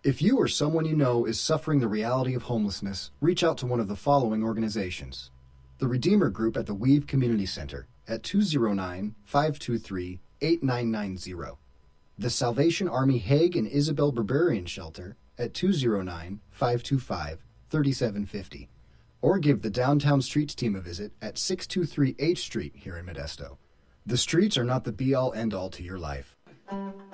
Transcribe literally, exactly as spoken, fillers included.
If you or someone you know is suffering the reality of homelessness, reach out to one of the following organizations. The Redeemer Group at the Weave Community Center at two oh nine, five two three, eight nine nine zero. The Salvation Army Hague and Isabel Berberian Shelter at two oh nine, five two five, three seven five zero. Or give the Downtown Streets team a visit at six two three H Street here in Modesto. The streets are not the be-all end-all to your life.